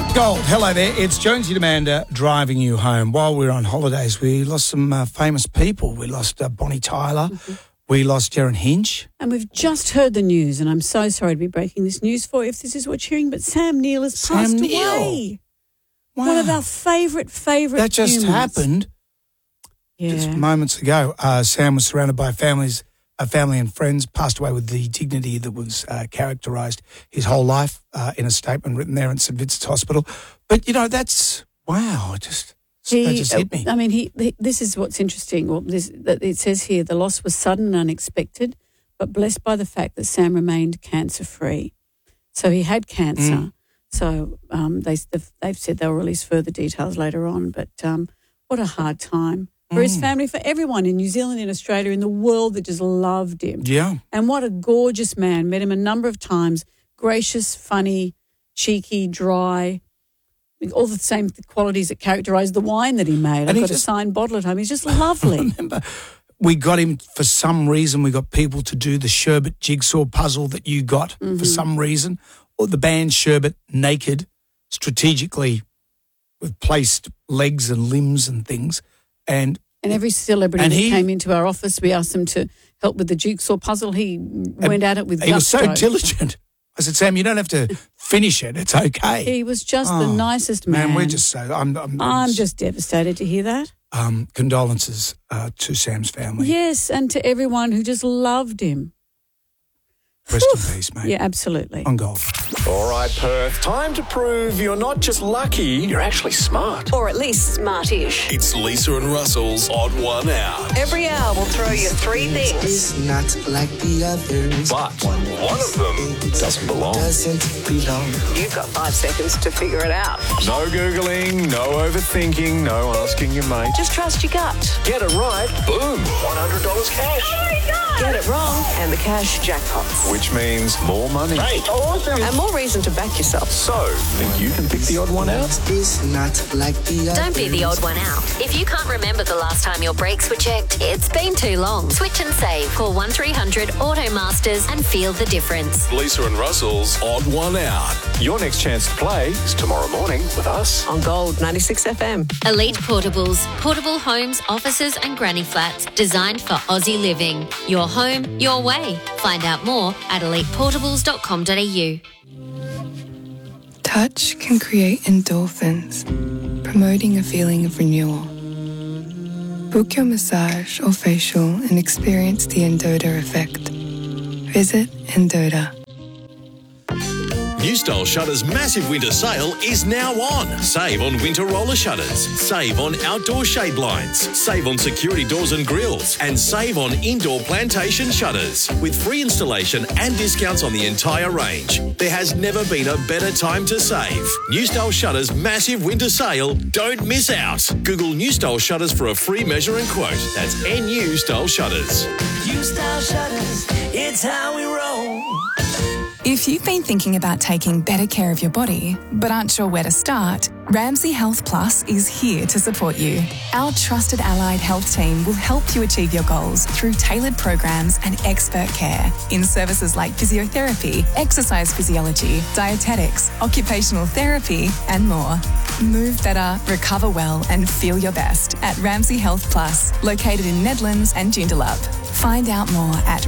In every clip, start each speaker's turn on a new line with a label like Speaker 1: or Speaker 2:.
Speaker 1: Gold, hello there. It's Jonesy Demander driving you home. While we were on holidays, we lost some famous people. We lost Bonnie Tyler. Mm-hmm. We lost Darren Hinch.
Speaker 2: And we've just heard the news, and I'm so sorry to be breaking this news for you if this is what you're hearing, but Sam Neill has passed away.
Speaker 1: Wow.
Speaker 2: One of our favourite
Speaker 1: That just
Speaker 2: humans.
Speaker 1: happened just moments ago. Sam was surrounded by family and friends, passed away with the dignity that was characterised his whole life in a statement written there in St Vincent's Hospital. But, you know, that's, wow, that just hit me.
Speaker 2: I mean, this is what's interesting. Well, it says here, the loss was sudden and unexpected, but blessed by the fact that Sam remained cancer-free. So he had cancer. So they've said they'll release further details later on. But what a hard time for his family, for everyone in New Zealand, in Australia, in the world that just loved him.
Speaker 1: Yeah.
Speaker 2: And what a gorgeous man. Met him a number of times. Gracious, funny, cheeky, dry, all the same qualities that characterise the wine that he made. I've got a signed bottle at home. He's just lovely.
Speaker 1: I remember we got him for some reason. We got people to do the Sherbet jigsaw puzzle that you got for some reason. Or the band Sherbet naked, strategically with placed legs and limbs and things. And
Speaker 2: every celebrity that came into our office, we asked him to help with the jigsaw puzzle. He went at it with gusto.
Speaker 1: He was so diligent. I said, Sam, you don't have to finish it. It's okay.
Speaker 2: He was just the nicest man.
Speaker 1: Man, we're just so...
Speaker 2: I'm just devastated to hear that.
Speaker 1: Condolences to Sam's family.
Speaker 2: Yes, and to everyone who just loved him.
Speaker 1: Rest in peace, mate.
Speaker 2: Yeah, absolutely.
Speaker 1: On Gold.
Speaker 3: All right, Perth. Time to prove you're not just lucky, you're actually smart.
Speaker 4: Or at least smart-ish.
Speaker 3: It's Lisa and Russell's Odd One Out.
Speaker 4: Every hour we'll throw you three things.
Speaker 5: It's not like the others.
Speaker 3: But one of them doesn't belong.
Speaker 4: You've got 5 seconds to figure it out.
Speaker 3: No Googling, no overthinking, no asking your mate.
Speaker 4: Just trust your gut.
Speaker 3: Get it right, boom, $100 cash.
Speaker 4: Oh my God! Get it wrong, and the cash jackpots.
Speaker 3: Which means more money.
Speaker 4: Great. Awesome. And more reason to back yourself.
Speaker 3: So, think you can pick the odd one out?
Speaker 5: It's not like the others.
Speaker 6: Don't be the odd one out. If you can't remember the last time your brakes were checked, it's been too long. Switch and save. Call 1300 Auto Masters and feel the difference.
Speaker 3: Lisa and Russell's Odd One Out. Your next chance to play is tomorrow morning with us.
Speaker 4: On Gold 96 FM.
Speaker 6: Elite Portables. Portable homes, offices and granny flats designed for Aussie living. Your home, your way. Find out more at eliteportables.com.au.
Speaker 7: Touch can create endorphins, promoting a feeling of renewal. Book your massage or facial and experience the Endota effect. Visit Endota.
Speaker 8: New Style Shutters' massive winter sale is now on. Save on winter roller shutters, save on outdoor shade blinds, save on security doors and grills, and save on indoor plantation shutters. With free installation and discounts on the entire range. There has never been a better time to save. New Style Shutters' massive winter sale. Don't miss out. Google New Style Shutters for a free measure and quote. That's NU Style Shutters.
Speaker 9: New Style Shutters, it's how we roll.
Speaker 10: If you've been thinking about taking better care of your body, but aren't sure where to start, Ramsay Health Plus is here to support you. Our trusted allied health team will help you achieve your goals through tailored programs and expert care in services like physiotherapy, exercise physiology, dietetics, occupational therapy, and more. Move better, recover well, and feel your best at Ramsay Health Plus, located in Nedlands and Joondalup. Find out more at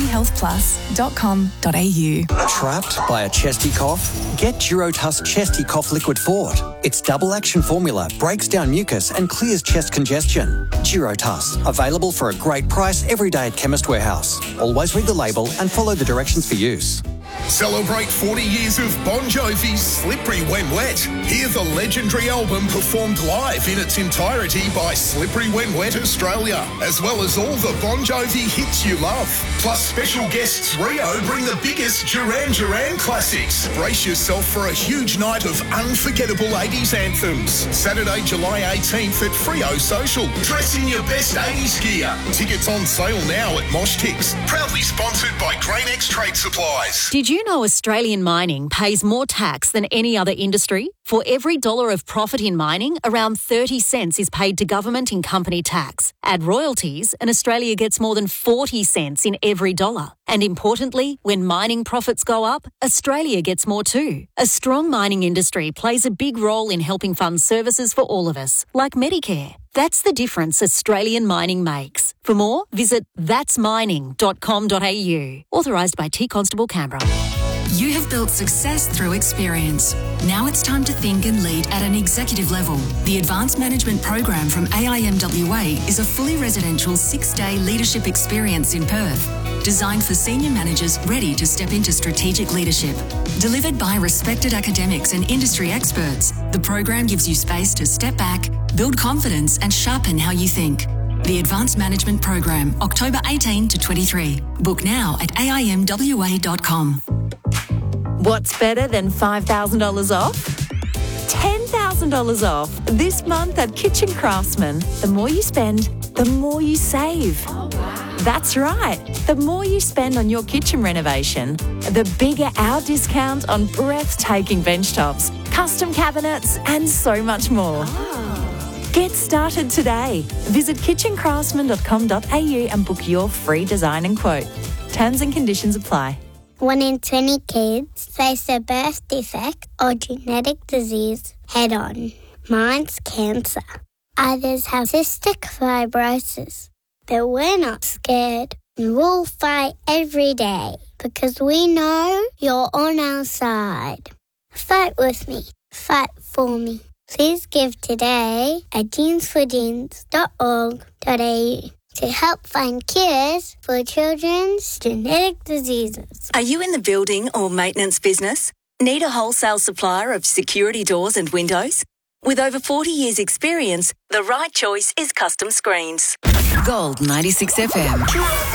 Speaker 10: ramsayhealthplus.com.au.
Speaker 11: Trapped by a chesty cough? Get Durotuss Chesty Cough Liquid Fort. Its double action formula breaks down mucus and clears chest congestion. Durotuss, available for a great price every day at Chemist Warehouse. Always read the label and follow the directions for use.
Speaker 12: Celebrate 40 years of Bon Jovi's Slippery When Wet. Hear the legendary album performed live in its entirety by Slippery When Wet Australia, as well as all the Bon Jovi hits you love. Plus special guests Rio bring the biggest Duran Duran classics. Brace yourself for a huge night of unforgettable 80s anthems. Saturday, July 18th at Freo Social. Dress in your best 80s gear. Tickets on sale now at Mosh Tix. Proudly sponsored by GrainX Trade Supplies.
Speaker 13: Did you know Australian mining pays more tax than any other industry? For every dollar of profit in mining, around 30 cents is paid to government in company tax. Add royalties, and Australia gets more than 40 cents in every dollar. And importantly, when mining profits go up, Australia gets more too. A strong mining industry plays a big role in helping fund services for all of us, like Medicare. That's the difference Australian mining makes. For more, visit thatsmining.com.au. Authorised by T Constable Canberra.
Speaker 14: You have built success through experience. Now it's time to think and lead at an executive level. The Advanced Management Program from AIMWA is a fully residential 6-day leadership experience in Perth, designed for senior managers ready to step into strategic leadership. Delivered by respected academics and industry experts, the program gives you space to step back, build confidence and sharpen how you think. The Advanced Management Program, October 18 to 23. Book now at aimwa.com.
Speaker 15: What's better than $5,000 off? $10,000 off this month at Kitchen Craftsman. The more you spend, the more you save. Oh, wow. That's right. The more you spend on your kitchen renovation, the bigger our discount on breathtaking bench tops, custom cabinets, and so much more. Oh. Get started today. Visit kitchencraftsman.com.au and book your free design and quote. Terms and conditions apply.
Speaker 16: 1 in 20 kids face a birth defect or genetic disease head-on. Mine's cancer. Others have cystic fibrosis. But we're not scared. We'll fight every day because we know you're on our side. Fight with me. Fight for me. Please give today at jeansforjeans.org.au to help find cures for children's genetic diseases.
Speaker 17: Are you in the building or maintenance business? Need a wholesale supplier of security doors and windows? With over 40 years' experience, the right choice is Custom Screens.
Speaker 18: Gold 96 FM.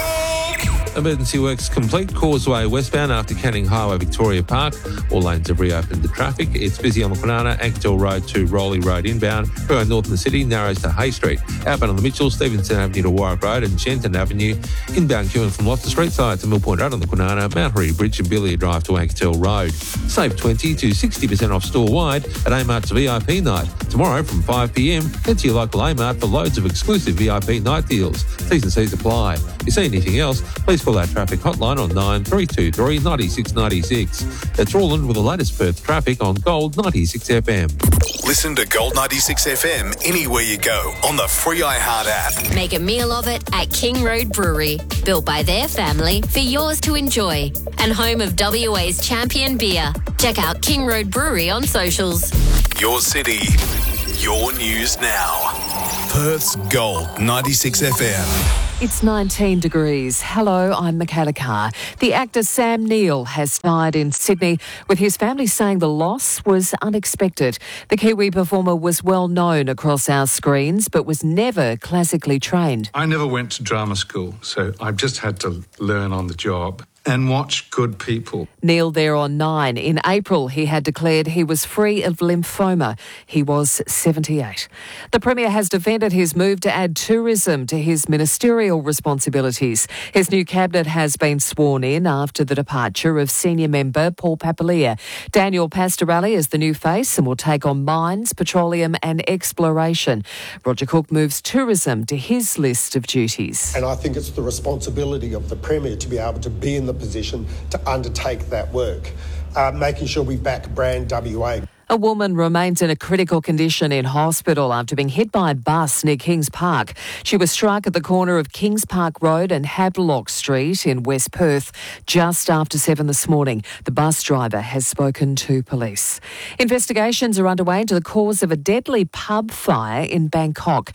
Speaker 19: Emergency works complete. Causeway westbound after Canning Highway, Victoria Park. All lanes have reopened to traffic. It's busy on the Kwinana, Actell Road to Rowley Road inbound. Going north in the city, narrows to Hay Street. Outbound on the Mitchell, Stevenson Avenue to Warwick Road and Shenton Avenue. Inbound queuing from Gloucester Street side to Mill Point Road on the Kwinana, Mount Hurry Bridge and Billiard Drive to Actell Road. Save 20 to 60% off store-wide at Amart's VIP night. Tomorrow from 5pm, head to your local Amart for loads of exclusive VIP night deals. T's and C's apply. If you see anything else, please call our traffic hotline on 9323 96 96. That's Roland with the latest Perth traffic on Gold 96 FM.
Speaker 12: Listen to Gold 96 FM anywhere you go on the free iHeart app.
Speaker 6: Make a meal of it at King Road Brewery. Built by their family for yours to enjoy. And home of WA's champion beer. Check out King Road Brewery on socials.
Speaker 12: Your city, your news now. Perth's Gold 96 FM.
Speaker 18: It's 19 degrees. Hello, I'm Michaela Carr. The actor Sam Neill has died in Sydney, with his family saying the loss was unexpected. The Kiwi performer was well known across our screens, but was never classically trained.
Speaker 20: I never went to drama school, so I've just had to learn on the job and watch good people.
Speaker 18: Neill there on 9. In April, he had declared he was free of lymphoma. He was 78. The Premier has defended his move to add tourism to his ministerial responsibilities. His new cabinet has been sworn in after the departure of senior member Paul Papalia. Daniel Pastorelli is the new face and will take on mines, petroleum and exploration. Roger Cook moves tourism to his list of duties.
Speaker 21: And I think it's the responsibility of the Premier to be able to be in the position to undertake that work, making sure we back brand WA.
Speaker 18: A woman remains in a critical condition in hospital after being hit by a bus near Kings Park. She was struck at the corner of Kings Park Road and Havelock Street in West Perth just after 7 this morning. The bus driver has spoken to police. Investigations are underway into the cause of a deadly pub fire in Bangkok.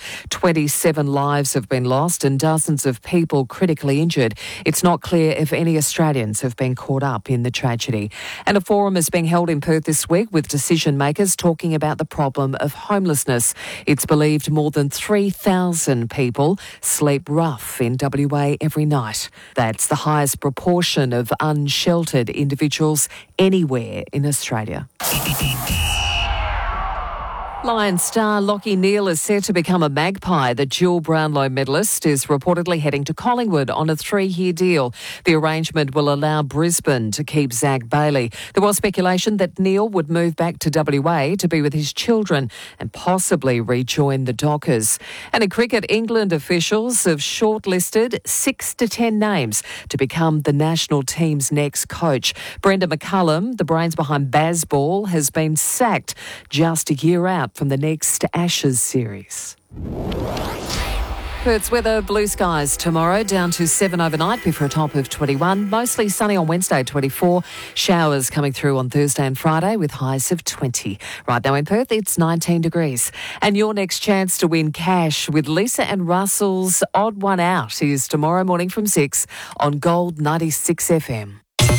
Speaker 18: 27 lives have been lost and dozens of people critically injured. It's not clear if any Australians have been caught up in the tragedy. And a forum is being held in Perth this week with decision makers talking about the problem of homelessness. It's believed more than 3,000 people sleep rough in WA every night. That's the highest proportion of unsheltered individuals anywhere in Australia. Lions star Lachie Neale is set to become a Magpie. The dual Brownlow medalist is reportedly heading to Collingwood on a 3-year deal. The arrangement will allow Brisbane to keep Zach Bailey. There was speculation that Neale would move back to WA to be with his children and possibly rejoin the Dockers. And in cricket, England officials have shortlisted 6 to 10 names to become the national team's next coach. Brendon McCullum, the brains behind Bazball, has been sacked just a year out from the next Ashes series. Perth's weather, blue skies tomorrow, down to 7 overnight before a top of 21. Mostly sunny on Wednesday, 24. Showers coming through on Thursday and Friday with highs of 20. Right now in Perth, it's 19 degrees. And your next chance to win cash with Lisa and Russell's Odd One Out is tomorrow morning from 6 on Gold 96 FM.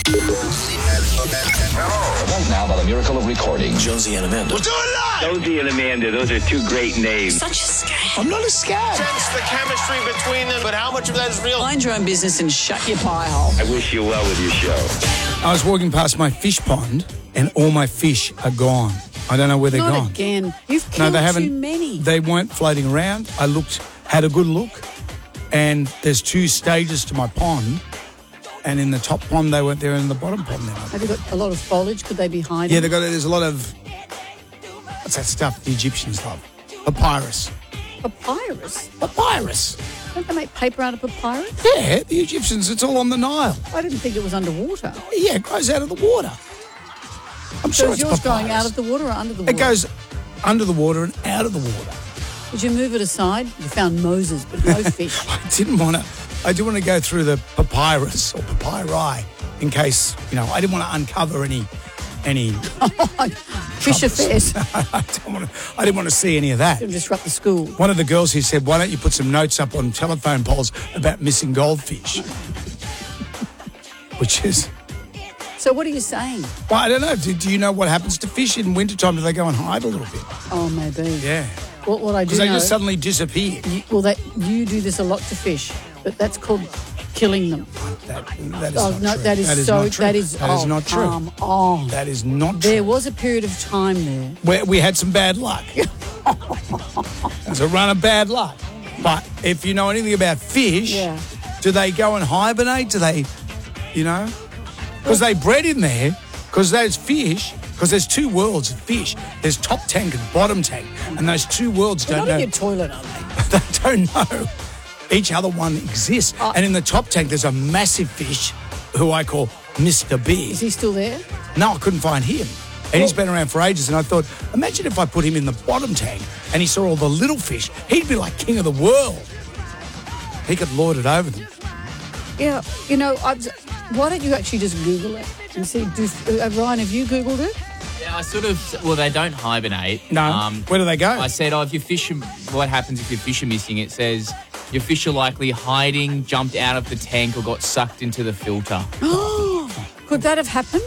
Speaker 3: Now, by the miracle of recording,
Speaker 8: Josie and Amanda.
Speaker 3: We'll do it live!
Speaker 2: Josie and Amanda, those are two great names.
Speaker 3: Such a scam. I'm not a scam.
Speaker 2: Sense the chemistry between them, but how much of that is real?
Speaker 22: Mind your own business and shut your pie hole.
Speaker 2: I wish you well with your show.
Speaker 1: I was walking past my fish pond and all my fish are gone. I don't know where they're gone.
Speaker 22: Not again. You've killed too many.
Speaker 1: They weren't floating around. I had a good look, and there's 2 stages to my pond. And in the top pond, they weren't there. In the bottom pond, they're not.
Speaker 22: Have you got a lot of foliage? Could they be hiding?
Speaker 1: Yeah, there's a lot of, what's that stuff the Egyptians love? Papyrus.
Speaker 22: Papyrus?
Speaker 1: Papyrus.
Speaker 22: Don't they make paper out of papyrus?
Speaker 1: Yeah, the Egyptians, it's all on the Nile.
Speaker 22: I didn't think it was underwater.
Speaker 1: Yeah, it grows out of the water. I'm sure
Speaker 22: is
Speaker 1: it's
Speaker 22: yours
Speaker 1: papyrus.
Speaker 22: going out of the water or under the water?
Speaker 1: It goes under the water and out of the water.
Speaker 22: Did you move it aside? You found Moses, but no fish.
Speaker 1: I do want to go through the papyrus or papyri in case, I didn't want to uncover any
Speaker 22: fish affairs.
Speaker 1: I didn't want to see any of that.
Speaker 22: Should have disrupt the school.
Speaker 1: One of the girls who said, why don't you put some notes up on telephone poles about missing goldfish? Which is...
Speaker 22: So what are you saying?
Speaker 1: Well, I don't know. Do you know what happens to fish in wintertime? Do they go and hide a little bit?
Speaker 22: Oh, maybe.
Speaker 1: Yeah.
Speaker 22: What I do know...
Speaker 1: Because they just suddenly disappear.
Speaker 22: You do this a lot to fish, but that's called killing them.
Speaker 1: That is not true.
Speaker 22: That is
Speaker 1: not true.
Speaker 22: That is
Speaker 1: not true. That is not true.
Speaker 22: There was a period of time there
Speaker 1: where we had some bad luck. There's a run of bad luck. But if you know anything about fish, do they go and hibernate? Do they, Because they bred in there, because those fish... Because there's 2 worlds of fish. There's top tank and bottom tank. And those 2 worlds don't know...
Speaker 22: They're not in your toilet, are they?
Speaker 1: They don't know each other one exists. And in the top tank, there's a massive fish who I call Mr. Big.
Speaker 22: Is he still there?
Speaker 1: No, I couldn't find him. And he's been around for ages. And I thought, imagine if I put him in the bottom tank and he saw all the little fish. He'd be like king of the world. He could lord it over them.
Speaker 22: Yeah, why don't you actually just Google it and see? Ryan, have you Googled it?
Speaker 23: Yeah, they don't hibernate.
Speaker 1: No. Where do they go?
Speaker 23: I said, if your fish, what happens if your fish are missing? It says your fish are likely hiding, jumped out of the tank, or got sucked into the filter.
Speaker 22: Could that have happened?